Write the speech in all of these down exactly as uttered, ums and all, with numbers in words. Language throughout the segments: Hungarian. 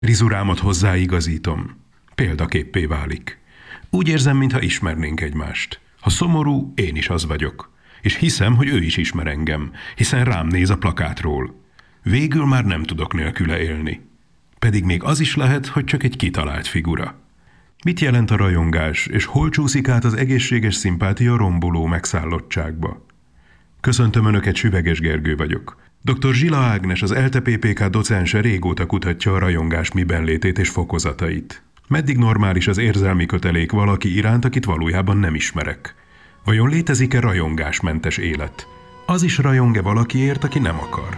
Rizurámat hozzáigazítom. Példaképpé válik. Úgy érzem, mintha ismernénk egymást. Ha szomorú, én is az vagyok. És hiszem, hogy ő is ismer engem, hiszen rám néz a plakátról. Végül már nem tudok nélküle élni. Pedig még az is lehet, hogy csak egy kitalált figura. Mit jelent a rajongás, és hol csúszik át az egészséges szimpátia romboló megszállottságba? Köszöntöm Önöket, Süveges Gergő vagyok. doktor Zsila Ágnes, az ELTE P P K docense régóta kutatja a rajongás miben létét és fokozatait. Meddig normális az érzelmi kötelék valaki iránt, akit valójában nem ismerek? Vajon létezik-e rajongásmentes élet? Az is rajong-e valakiért, aki nem akar?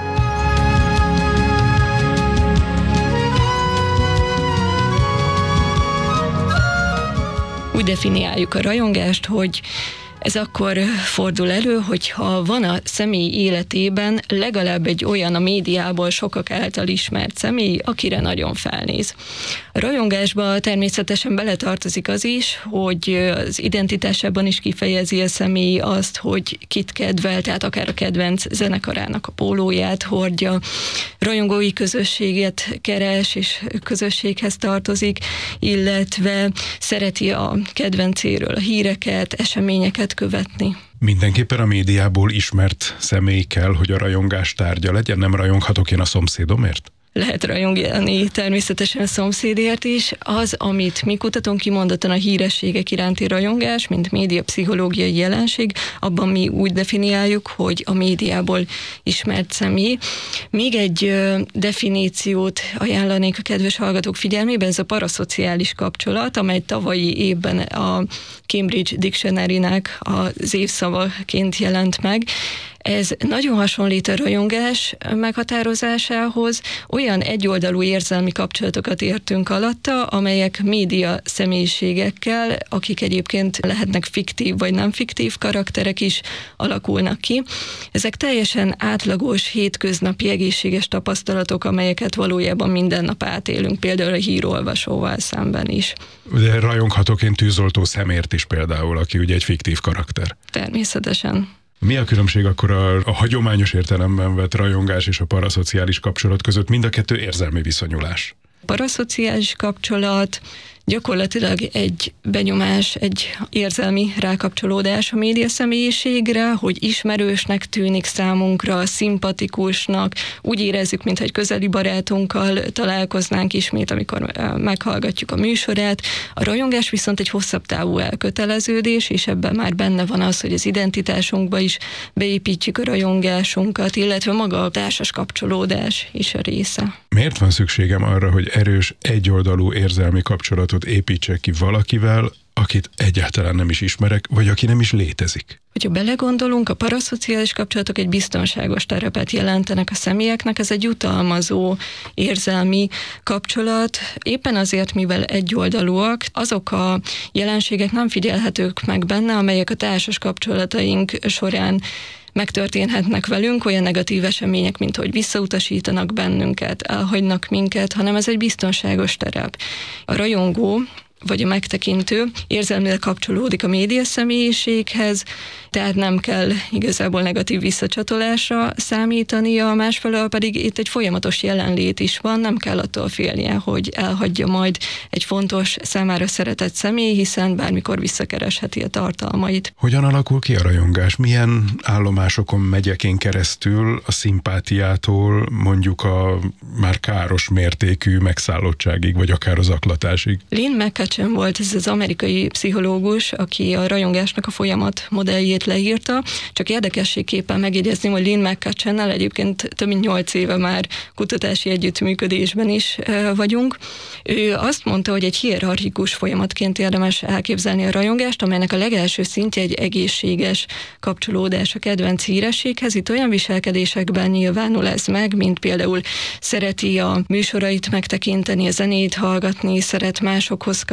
Úgy definiáljuk a rajongást, hogy ez akkor fordul elő, hogyha van a személy életében legalább egy olyan a médiából sokak által ismert személy, akire nagyon felnéz. A rajongásba természetesen beletartozik az is, hogy az identitásában is kifejezi a személy azt, hogy kit kedvel, tehát akár a kedvenc zenekarának a pólóját hordja, rajongói közösséget keres és közösséghez tartozik, illetve szereti a kedvencéről a híreket, eseményeket követni. Mindenképpen a médiából ismert személy kell, hogy a rajongás tárgya legyen? Nem rajonghatok én a szomszédomért? Lehet rajongani természetesen a szomszédért is. Az, amit mi kutatunk, kimondottan a hírességek iránti rajongás, mint médiapszichológiai jelenség, abban mi úgy definiáljuk, hogy a médiából ismert személy. Még egy definíciót ajánlanék a kedves hallgatók figyelmébe, ez a paraszociális kapcsolat, amely tavalyi évben a Cambridge Dictionary-nek az évszavaként jelent meg. Ez nagyon hasonlít a rajongás meghatározásához, olyan egyoldalú érzelmi kapcsolatokat értünk alatta, amelyek média személyiségekkel, akik egyébként lehetnek fiktív vagy nem fiktív karakterek is alakulnak ki. Ezek teljesen átlagos, hétköznapi egészséges tapasztalatok, amelyeket valójában minden nap átélünk, például a hírolvasóval szemben is. De rajonghatok én tűzoltó szemért is például, aki ugye egy fiktív karakter. Természetesen. Mi a különbség akkor a, a hagyományos értelemben vett rajongás és a paraszociális kapcsolat között? Mind a kettő érzelmi viszonyulás. Paraszociális kapcsolat gyakorlatilag egy benyomás, egy érzelmi rákapcsolódás a média személyiségre, hogy ismerősnek tűnik számunkra, szimpatikusnak, úgy érezzük, mintha egy közeli barátunkkal találkoznánk ismét, amikor meghallgatjuk a műsorát. A rajongás viszont egy hosszabb távú elköteleződés, és ebben már benne van az, hogy az identitásunkba is beépítjük a rajongásunkat, illetve maga a társas kapcsolódás is a része. Miért van szükségem arra, hogy erős, egyoldalú érzelmi kapcsolatot építsek ki valakivel, akit egyáltalán nem is ismerek, vagy aki nem is létezik? Hogyha belegondolunk, a paraszociális kapcsolatok egy biztonságos terepet jelentenek a személyeknek, ez egy jutalmazó érzelmi kapcsolat, éppen azért, mivel egyoldalúak, azok a jelenségek nem figyelhetők meg benne, amelyek a társas kapcsolataink során megtörténhetnek velünk, olyan negatív események, mint hogy visszautasítanak bennünket, elhagynak minket, hanem ez egy biztonságos terep. A rajongó vagy a megtekintő érzelmileg kapcsolódik a média személyiséghez, tehát nem kell igazából negatív visszacsatolásra számítania, másfelől pedig itt egy folyamatos jelenlét is van, nem kell attól félnie, hogy elhagyja majd egy fontos, számára szeretett személy, hiszen bármikor visszakeresheti a tartalmait. Hogyan alakul ki a rajongás? Milyen állomásokon megyek én keresztül a szimpátiától mondjuk a már káros mértékű megszállottságig, vagy akár az zaklatásig? Lynn McCutcheon volt ez az amerikai pszichológus, aki a rajongásnak a folyamat modelljét leírta. Csak érdekességképpen megjegyezném, hogy Lynn McCutcheonnal egyébként több mint nyolc éve már kutatási együttműködésben is vagyunk. Ő azt mondta, hogy egy hierarchikus folyamatként érdemes elképzelni a rajongást, amelynek a legelső szintje egy egészséges kapcsolódás a kedvenc hírességhez. Itt olyan viselkedésekben nyilvánul ez meg, mint például szereti a műsorait megtekinteni, a zenét hallgatni, szeret másokhoz kapcsolódni,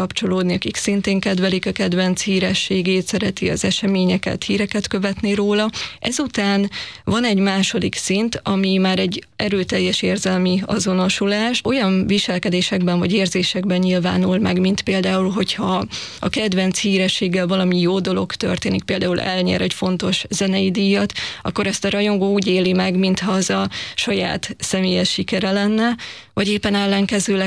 kapcsolódni, akik szintén kedvelik a kedvenc hírességét, szereti az eseményeket, híreket követni róla. Ezután van egy második szint, ami már egy erőteljes érzelmi azonosulás. Olyan viselkedésekben vagy érzésekben nyilvánul meg, mint például, hogyha a kedvenc hírességgel valami jó dolog történik, például elnyer egy fontos zenei díjat, akkor ezt a rajongó úgy éli meg, mintha az a saját személyes sikere lenne, vagy éppen ellenkezőleg,